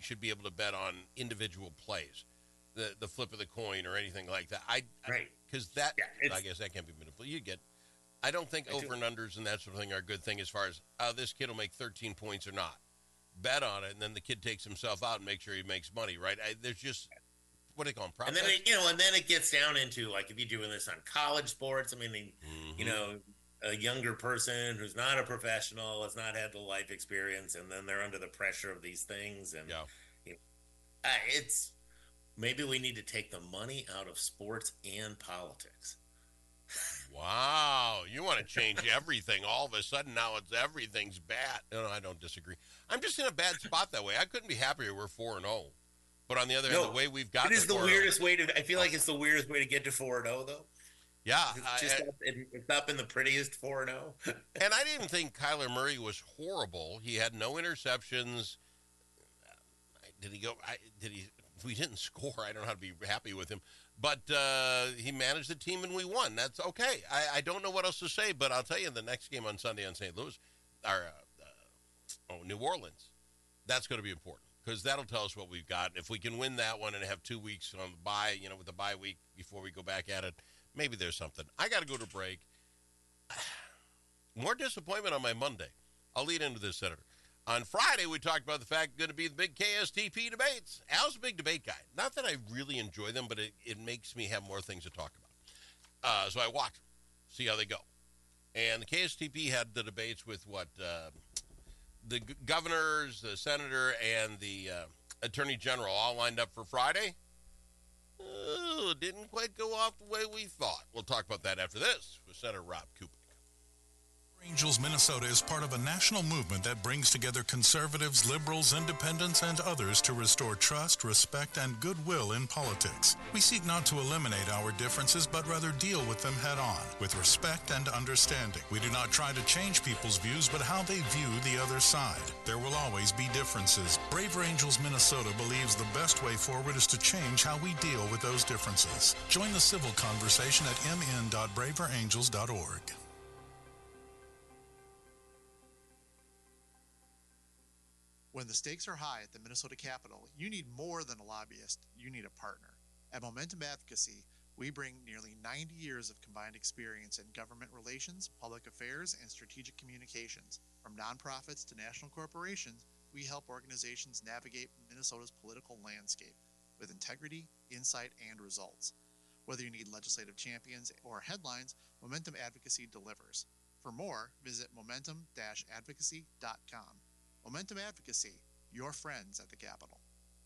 should be able to bet on individual plays, the flip of the coin or anything like that. Right. Because I guess that can't be manipulated. I don't think over and unders and that sort of thing are a good thing as far as this kid will make 13 points or not. Bet on it, and then the kid takes himself out and makes sure he makes money, right? There's just, what do they call them? And then it gets down into, like, if you're doing this on college sports, I mean, a younger person who's not a professional, has not had the life experience, and then they're under the pressure of these things. And it's, maybe we need to take the money out of sports and politics. Wow, you want to change everything. All of a sudden now everything's bad. No, I don't disagree. I'm just in a bad spot that way. I couldn't be happier we're 4-0. But on the other hand, the way we've got it is the weirdest way to. I feel like it's the weirdest way to get to 4-0, though. Yeah, it's not been the prettiest 4-0. And I didn't think Kyler Murray was horrible. He had no interceptions. Did he go? We didn't score. I don't know how to be happy with him. But he managed the team and we won. That's okay. I don't know what else to say, but I'll tell you, the next game on Sunday on St. Louis, New Orleans, that's going to be important because that'll tell us what we've got. If we can win that one and have 2 weeks on the bye, with the bye week before we go back at it, maybe there's something. I got to go to break. More disappointment on my Monday. I'll lead into this, Senator. On Friday, we talked about the fact going to be the big KSTP debates. Al's a big debate guy. Not that I really enjoy them, but it makes me have more things to talk about. So I watch them, see how they go. And the KSTP had the debates with the governors, the senator, and the attorney general all lined up for Friday. Didn't quite go off the way we thought. We'll talk about that after this with Senator Rob Kubik. Angels Minnesota is part of a national movement that brings together conservatives, liberals, independents, and others to restore trust, respect, and goodwill in politics. We seek not to eliminate our differences, but rather deal with them head on, with respect and understanding. We do not try to change people's views, but how they view the other side. There will always be differences. Braver Angels Minnesota believes the best way forward is to change how we deal with those differences. Join the civil conversation at mn.braverangels.org. When the stakes are high at the Minnesota Capitol, you need more than a lobbyist, you need a partner. At Momentum Advocacy, we bring nearly 90 years of combined experience in government relations, public affairs, and strategic communications. From nonprofits to national corporations, we help organizations navigate Minnesota's political landscape with integrity, insight, and results. Whether you need legislative champions or headlines, Momentum Advocacy delivers. For more, visit momentum-advocacy.com. Momentum Advocacy, your friends at the Capitol.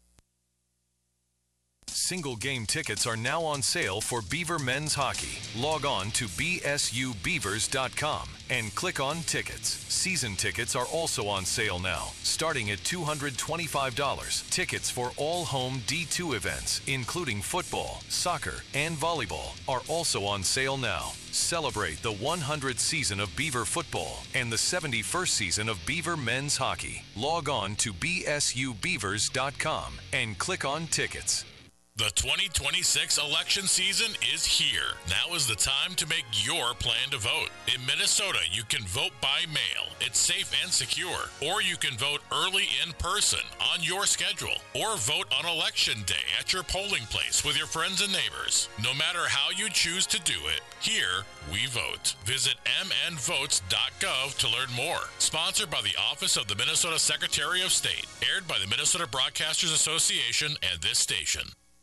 Single game tickets are now on sale for Beaver men's hockey. Log on to bsubeavers.com and click on tickets. Season tickets are also on sale now, starting at $225. Tickets for all home D2 events, including football, soccer, and volleyball, are also on sale now. Celebrate the 100th season of Beaver football and the 71st season of Beaver men's hockey. Log on to bsubeavers.com and click on tickets. The 2026 election season is here. Now is the time to make your plan to vote. In Minnesota, you can vote by mail. It's safe and secure. Or you can vote early in person on your schedule. Or vote on election day at your polling place with your friends and neighbors. No matter how you choose to do it, here we vote. Visit mnvotes.gov to learn more. Sponsored by the Office of the Minnesota Secretary of State. Aired by the Minnesota Broadcasters Association and this station.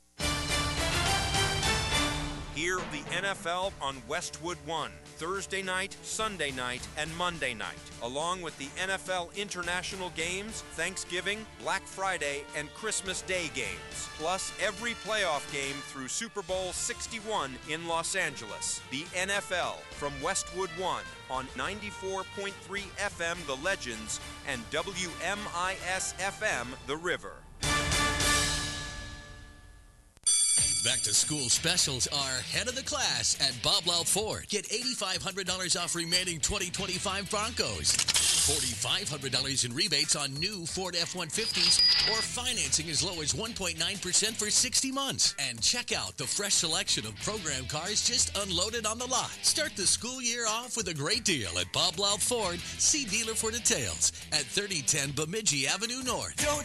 Hear the NFL on Westwood One, Thursday night, Sunday night, and Monday night, along with the NFL International Games, Thanksgiving, Black Friday, and Christmas Day games, plus every playoff game through Super Bowl 61 in Los Angeles. The NFL from Westwood One on 94.3 FM The Legends and WMIS FM The River. Back to school specials are head of the class at Bob Loud Ford. Get $8,500 off remaining 2025 Broncos. $4,500 in rebates on new Ford F-150s or financing as low as 1.9% for 60 months. And check out the fresh selection of program cars just unloaded on the lot. Start the school year off with a great deal at Bob Loud Ford. See dealer for details at 3010 Bemidji Avenue North. Don't